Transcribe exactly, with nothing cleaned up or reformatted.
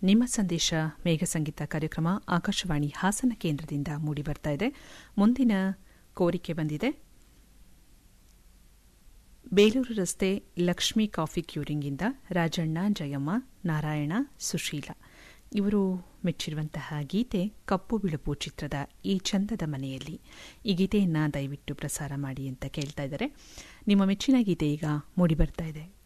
ನಿಮ್ಮ ಸಂದೇಶ ಮೇಘ ಸಂಗೀತ ಕಾರ್ಯಕ್ರಮ ಆಕಾಶವಾಣಿ ಹಾಸನ ಕೇಂದ್ರದಿಂದ ಮೂಡಿಬರ್ತಾ ಇದೆ. ಮುಂದಿನ ಕೋರಿಕೆ ಬಂದಿದೆ. ಬೇಲೂರು ರಸ್ತೆ ಲಕ್ಷ್ಮೀ ಕಾಫಿ ಕ್ಯೂರಿಂಗಿಂದ ರಾಜಣ್ಣ, ಜಯಮ್ಮ, ನಾರಾಯಣ, ಸುಶೀಲ ಇವರು ಮೆಚ್ಚಿರುವಂತಹ ಗೀತೆ ಕಪ್ಪು ಬಿಳುಪು ಚಿತ್ರದ ಈ ಚಂದದ ಮನೆಯಲ್ಲಿ. ಈ ಗೀತೆಯನ್ನು ದಯವಿಟ್ಟು ಪ್ರಸಾರ ಮಾಡಿ ಅಂತ ಕೇಳ್ತಾ ಇದ್ದಾರೆ. ನಿಮ್ಮ ಮೆಚ್ಚಿನ ಗೀತೆ ಈಗ ಮೂಡಿಬರ್ತಾ ಇದೆ.